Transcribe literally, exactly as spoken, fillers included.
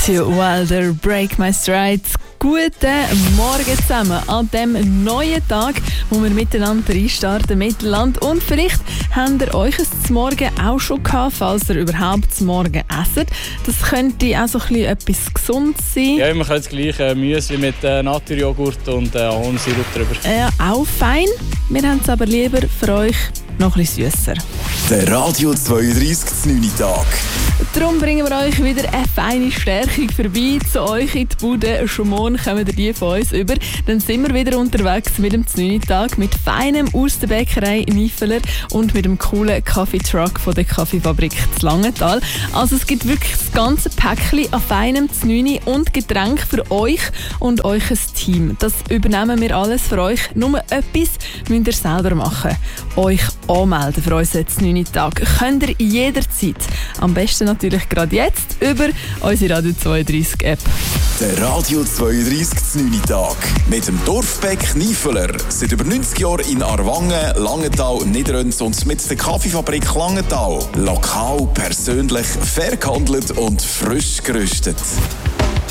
Matthew Wilder, Break My Strides. Guten Morgen zusammen an diesem neuen Tag, wo wir miteinander reinstarten mit Land. Und vielleicht habt ihr euch zum Morgen auch schon gehabt, falls ihr überhaupt zum Morgen esst. Das könnte auch so ein bisschen etwas Gesundes sein. Ja, man kann das gleiche Müsli mit äh, Naturjoghurt und äh, Ahornsirup drüber. Ja, auch fein. Wir haben es aber lieber für euch noch ein bisschen süsser. Der Radio zweiunddreißig neun Tag. Darum bringen wir euch wieder eine feine Stärkung vorbei zu euch in die Bude. Schon morgen kommen die von uns über. Dann sind wir wieder unterwegs mit dem neun Tag mit feinem aus der Bäckerei Nifeler und mit dem coolen Kaffeetruck von der Kaffeefabrik zu Langenthal. Also es gibt wirklich das ganze Päckchen an feinem neun und Getränk für euch und euer Team. Das übernehmen wir alles für euch. Nur etwas müsst ihr selber machen. Euch anmelden für unseren neun Tag. Könnt ihr jederzeit. Am besten natürlich gerade jetzt über unsere Radio zweiunddreißig App. Der Radio zweiunddreißig neun Tag. Mit dem Dorfbäck Nifeler. Seit über neunzig Jahren in Aarwangen, Langenthal, Niederönz und mit der Kaffeefabrik Langenthal. Lokal, persönlich, fair gehandelt und frisch gerüstet.